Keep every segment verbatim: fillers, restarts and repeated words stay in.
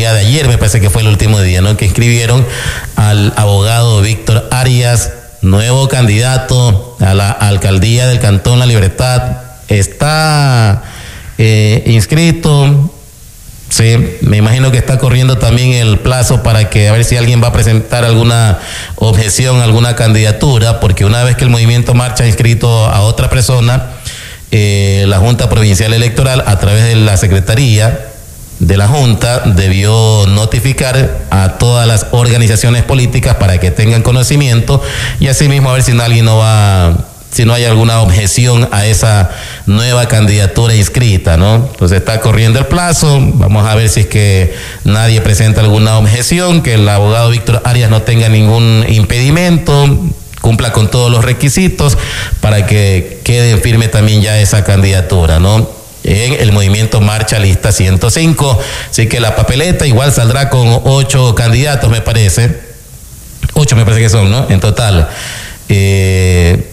día de ayer, me parece que fue el último día, ¿no? Que inscribieron al abogado Víctor Arias, nuevo candidato a la alcaldía del Cantón La Libertad. Está eh, inscrito. Sí, me imagino que está corriendo también el plazo para que a ver si alguien va a presentar alguna objeción, alguna candidatura, porque una vez que el movimiento Marcha ha inscrito a otra persona, eh, la Junta Provincial Electoral, a través de la Secretaría de la Junta, debió notificar a todas las organizaciones políticas para que tengan conocimiento y asimismo a ver si alguien no va... si no hay alguna objeción a esa nueva candidatura inscrita, ¿no? Entonces está corriendo el plazo, vamos a ver si es que nadie presenta alguna objeción, que el abogado Víctor Arias no tenga ningún impedimento, cumpla con todos los requisitos para que quede firme también ya esa candidatura, ¿no? En el movimiento Marcha Lista ciento cinco, así que la papeleta igual saldrá con ocho candidatos, me parece, ocho me parece que son, ¿no? En total. Eh...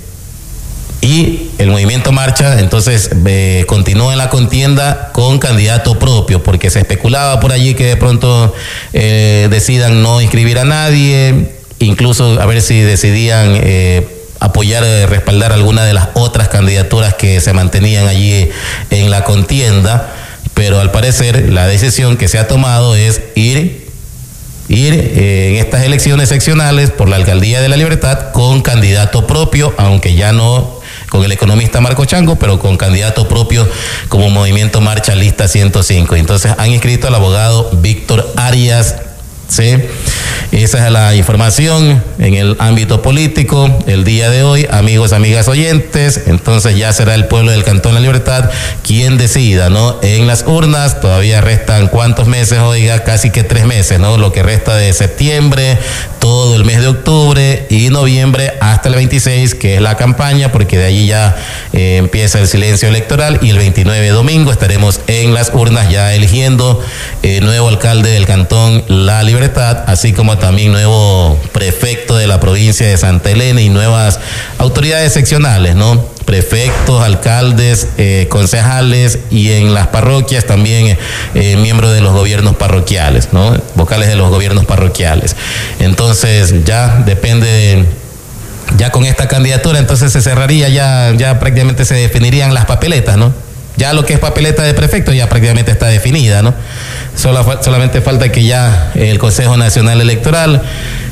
Y el movimiento Marcha, entonces, eh, continúa en la contienda con candidato propio, porque se especulaba por allí que de pronto eh, decidan no inscribir a nadie, incluso a ver si decidían eh, apoyar, eh, respaldar alguna de las otras candidaturas que se mantenían allí en la contienda, pero al parecer la decisión que se ha tomado es ir... ir eh, en estas elecciones seccionales por la alcaldía de La Libertad con candidato propio, aunque ya no con el economista Marco Chango, pero con candidato propio como movimiento Marcha Lista ciento cinco. Entonces han inscrito al abogado Víctor Arias. Sí, esa es la información en el ámbito político el día de hoy, amigos, amigas oyentes. Entonces ya será el pueblo del Cantón La Libertad quien decida, ¿no? En las urnas todavía restan cuántos meses, oiga, casi que tres meses, ¿no? Lo que resta de septiembre, todo el mes de octubre y noviembre hasta el veintiséis, que es la campaña, porque de allí ya eh, empieza el silencio electoral, y el veintinueve domingo estaremos en las urnas ya eligiendo eh, nuevo alcalde del Cantón La Libertad, así como también nuevo prefecto de la provincia de Santa Elena y nuevas autoridades seccionales, ¿no? Prefectos, alcaldes, eh, concejales y en las parroquias también eh, miembros de los gobiernos parroquiales, ¿no? Vocales de los gobiernos parroquiales. Entonces ya depende de... Ya con esta candidatura entonces se cerraría, ya, ya prácticamente se definirían las papeletas, ¿no? Ya lo que es papeleta de prefecto ya prácticamente está definida, ¿no? Solo, solamente falta que ya el Consejo Nacional Electoral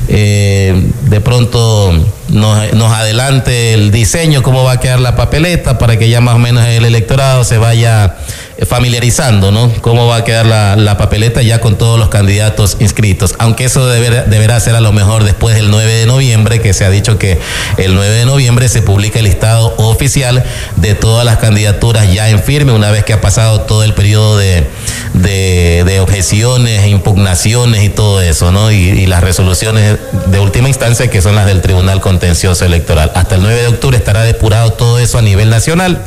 eh, de pronto nos, nos adelante el diseño, cómo va a quedar la papeleta, para que ya más o menos el electorado se vaya familiarizando, ¿no? Cómo va a quedar la, la papeleta ya con todos los candidatos inscritos, aunque eso deber, deberá ser a lo mejor después del nueve de noviembre, que se ha dicho que el nueve de noviembre se publica el listado oficial de todas las candidaturas ya en firme, una vez que ha pasado todo el periodo de, de, de objeciones, impugnaciones y todo eso, ¿no? Y, y las resoluciones de última instancia, que son las del Tribunal Contencioso Electoral. Hasta el nueve de octubre estará depurado todo eso a nivel nacional,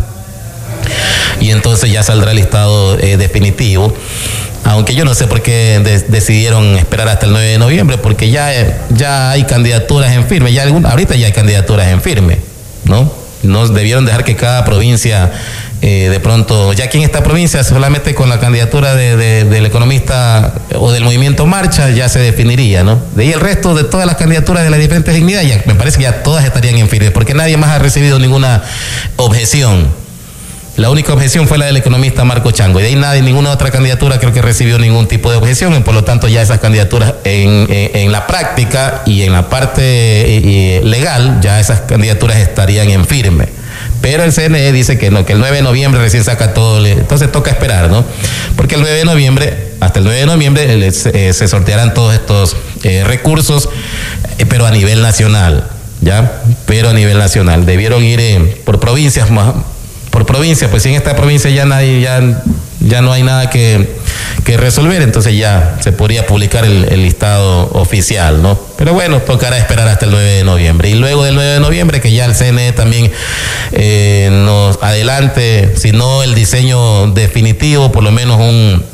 y entonces ya saldrá el listado eh, definitivo, aunque yo no sé por qué de, decidieron esperar hasta el nueve de noviembre, porque ya, eh, ya hay candidaturas en firme, ya algún, ahorita ya hay candidaturas en firme, ¿no? No debieron dejar que cada provincia, eh, de pronto, ya aquí en esta provincia solamente con la candidatura de, de, del economista o del movimiento Marcha ya se definiría, ¿no? De ahí el resto de todas las candidaturas de las diferentes dignidades, ya, me parece que ya todas estarían en firme, porque nadie más ha recibido ninguna objeción. La única objeción fue la del economista Marco Chango, y de ahí nadie, ninguna otra candidatura creo que recibió ningún tipo de objeción, y por lo tanto ya esas candidaturas en, en, en la práctica y en la parte eh, legal, ya esas candidaturas estarían en firme. Pero el C N E dice que no, que el nueve de noviembre recién saca todo, entonces toca esperar, ¿no? Porque el nueve de noviembre, hasta el nueve de noviembre, eh, se sortearán todos estos eh, recursos, eh, pero a nivel nacional, ¿ya? Pero a nivel nacional. Debieron ir eh, por provincias más... por provincia, pues si en esta provincia ya nadie, ya, ya no hay nada que, que resolver, entonces ya se podría publicar el, el listado oficial, ¿no? Pero bueno, tocará esperar hasta el nueve de noviembre. Y luego del nueve de noviembre, que ya el C N E también eh, nos adelante, si no el diseño definitivo, por lo menos un,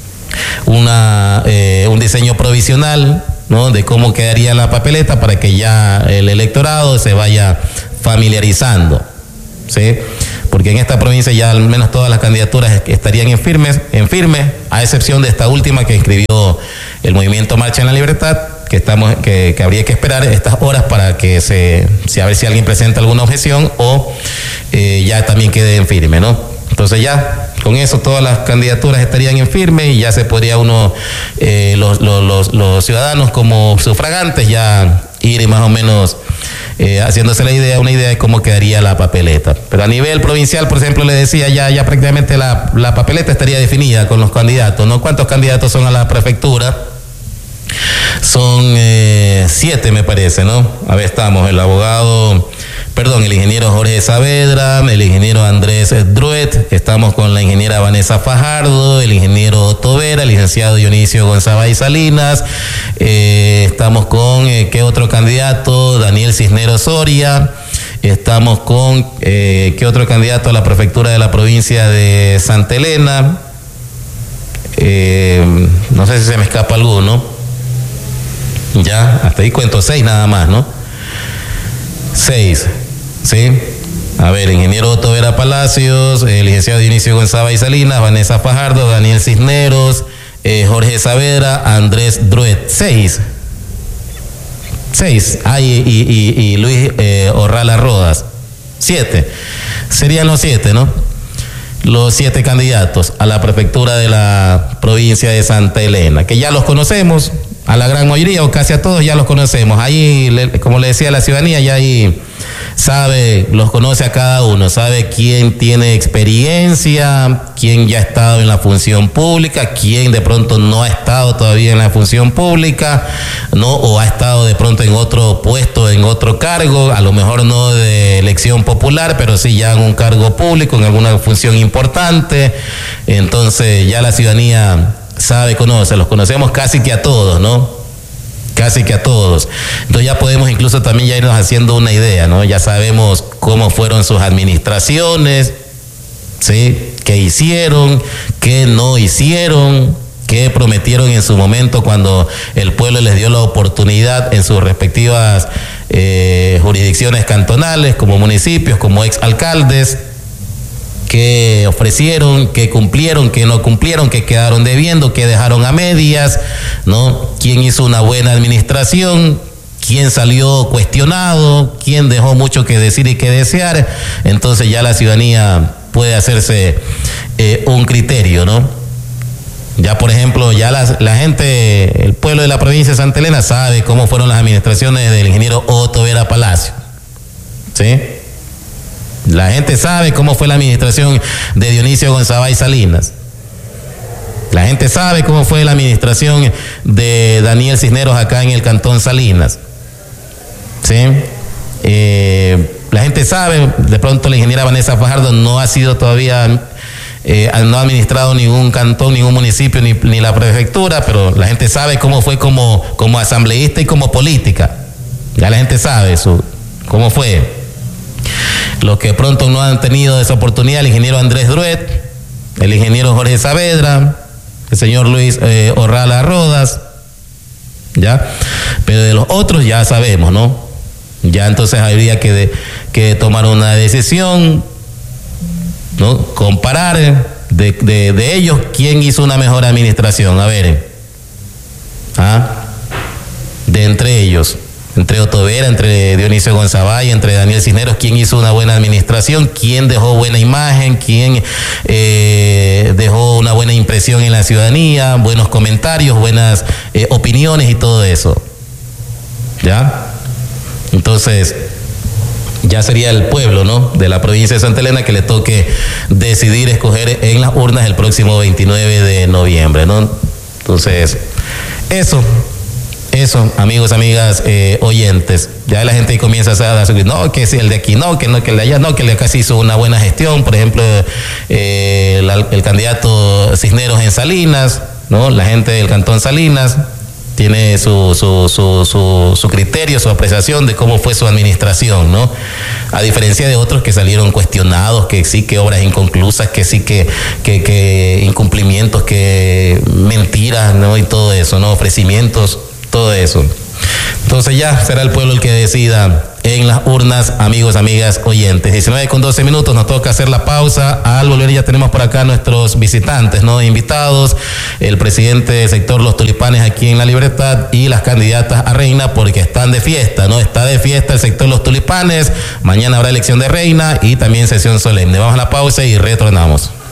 una, eh, un diseño provisional, ¿no? De cómo quedaría la papeleta, para que ya el electorado se vaya familiarizando, ¿sí? porque en esta provincia ya al menos todas las candidaturas estarían en firmes, en firme, a excepción de esta última que inscribió el Movimiento Marcha en la Libertad, que estamos, que, que habría que esperar estas horas para que se, si a ver si alguien presenta alguna objeción o eh, ya también quede en firme, ¿no? Entonces ya con eso todas las candidaturas estarían en firme y ya se podría uno, eh, los, los, los, los ciudadanos como sufragantes ya ir más o menos eh, haciéndose la idea, una idea de cómo quedaría la papeleta. Pero a nivel provincial, por ejemplo, le decía, ya, ya prácticamente la, la papeleta estaría definida con los candidatos, ¿no? ¿Cuántos candidatos son a la prefectura? Son eh, siete, me parece, ¿no? A ver, estamos, el abogado, perdón, el ingeniero Jorge Saavedra, el ingeniero Andrés Druet, estamos con la ingeniera Vanessa Fajardo, el ingeniero Otto Vera, el licenciado Dionisio González Salinas, eh, estamos con, eh, ¿qué otro candidato? Daniel Cisneros Soria, estamos con, eh, ¿qué otro candidato a la prefectura de la provincia de Santa Elena? Eh, no sé si se me escapa alguno. Ya, hasta ahí cuento seis nada más, ¿no? Seis, ¿sí? A ver, ingeniero Otto Vera Palacios, el licenciado Dionisio González y Salinas, Vanessa Fajardo, Daniel Cisneros, eh, Jorge Saavedra, Andrés Druet. Seis. Seis. Ah, y, y, y, y Luis eh, Orrala Rodas. Siete. Serían los siete, ¿no? Los siete candidatos a la prefectura de la provincia de Santa Elena, que ya los conocemos. A la gran mayoría o casi a todos ya los conocemos. Ahí, como le decía la ciudadanía, ya ahí sabe, los conoce a cada uno, sabe quién tiene experiencia, quién ya ha estado en la función pública, quién de pronto no ha estado todavía en la función pública, no, o ha estado de pronto en otro puesto, en otro cargo, a lo mejor no de elección popular, pero sí ya en un cargo público, en alguna función importante. Entonces ya la ciudadanía sabe, conoce, los conocemos casi que a todos, ¿no? Casi que a todos. Entonces ya podemos incluso también ya irnos haciendo una idea, ¿no? Ya sabemos cómo fueron sus administraciones, ¿sí? ¿Qué hicieron? ¿Qué no hicieron? ¿Qué prometieron en su momento cuando el pueblo les dio la oportunidad en sus respectivas eh, jurisdicciones cantonales, como municipios, como exalcaldes? ¿Qué ofrecieron? ¿Qué cumplieron? ¿Qué no cumplieron? ¿Qué quedaron debiendo? ¿Qué dejaron a medias? ¿No? ¿Quién hizo una buena administración? ¿Quién salió cuestionado? ¿Quién dejó mucho que decir y que desear? Entonces ya la ciudadanía puede hacerse eh, un criterio, ¿no? Ya, por ejemplo, ya la, la gente, el pueblo de la provincia de Santa Elena sabe cómo fueron las administraciones del ingeniero Otto Vera Palacio, ¿sí? La gente sabe cómo fue la administración de Dionisio González Salinas. La gente sabe cómo fue la administración de Daniel Cisneros acá en el Cantón Salinas. ¿Sí? Eh, la gente sabe, de pronto la ingeniera Vanessa Fajardo no ha sido todavía, eh, no ha administrado ningún cantón, ningún municipio, ni, ni la prefectura, pero la gente sabe cómo fue como, como asambleísta y como política. Ya la gente sabe eso, cómo fue. Los que pronto no han tenido esa oportunidad, el ingeniero Andrés Druet, el ingeniero Jorge Saavedra, el señor Luis eh, Orrala Rodas, ¿ya? Pero de los otros ya sabemos, ¿no? Ya entonces habría que, de, que tomar una decisión, ¿no? Comparar de, de, de ellos quién hizo una mejor administración, a ver, ¿ah? De entre ellos. Entre Otto Vera, entre Dionisio González, entre Daniel Cisneros, quién hizo una buena administración, quién dejó buena imagen, quién eh, dejó una buena impresión en la ciudadanía, buenos comentarios, buenas eh, opiniones y todo eso. ¿Ya? Entonces, ya sería el pueblo, ¿no?, de la provincia de Santa Elena que le toque decidir escoger en las urnas el próximo veintinueve de noviembre, ¿no? Entonces, eso. Eso, amigos, amigas, eh, oyentes, ya la gente comienza a subir, no, que es el de aquí, no, que no, que el de allá, no, que el de acá sí hizo una buena gestión, por ejemplo, eh, el, el candidato Cisneros en Salinas, ¿no? La gente del Cantón Salinas tiene su, su, su, su, su criterio, su apreciación de cómo fue su administración, ¿no? A diferencia de otros que salieron cuestionados, que sí, que obras inconclusas, que sí, que, que, que incumplimientos, que mentiras, ¿no? Y todo eso, ¿no? Ofrecimientos, todo eso. Entonces ya será el pueblo el que decida en las urnas, amigos, amigas, oyentes. diecinueve con doce minutos, nos toca hacer la pausa. Al volver ya tenemos por acá nuestros visitantes, ¿no? Invitados, el presidente del sector Los Tulipanes aquí en La Libertad y las candidatas a reina, porque están de fiesta, ¿no? Está de fiesta el sector Los Tulipanes. Mañana habrá elección de reina y también sesión solemne. Vamos a la pausa y retornamos.